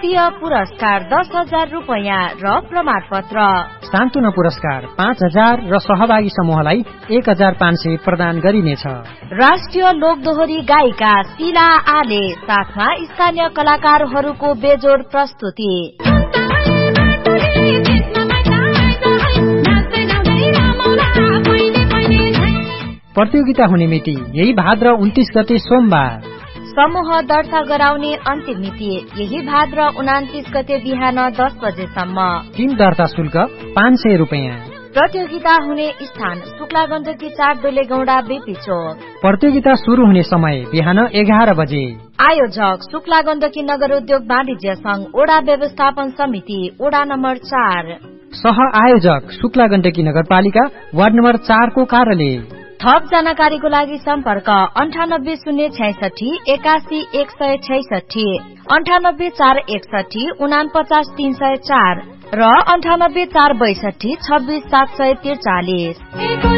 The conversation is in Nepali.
तृतीय पुरस्कार 10,000 रुपैयाँ र प्रमाणपत्र। सान्तुना पुरस्कार 5,000 र सहभागी समूहलाई 1,500 प्रदान गरिनेछ। राष्ट्रिय लोकदोहोरी गायिका शीला आले साथमा स्थानीय कलाकारहरूको बेजोड प्रस्तुति। प्रतियोगिता हुने मिति यही भाद्र 29 गते सोमबार। समूह दर्ता गराउने अन्तिम मिति यही भाद्र 29 गते बिहान 10 बजेसम्म। टिम दर्ता शुल्क 500 रुपैयाँ। प्रतियोगिता हुने स्थान शुक्ला गण्डकी 4 बेलेगौडा बेपी चोक। प्रतियोगिता शुरू हुने समय बिहान 11 बजे। आयोजक शुक्ला गण्डकी नगर उद्योग वाणिज्य संघ ओडा व्यवस्थापन समिति ओडा नम्बर 4। सह आयोजक शुक्ला गण्डकी नगरपालिका वार्ड नम्बर 4 को कार्यालय। थप जानकारीको लागि सम्पर्क 9806 81 166, 98 461 49 304 र 98 462 26 743।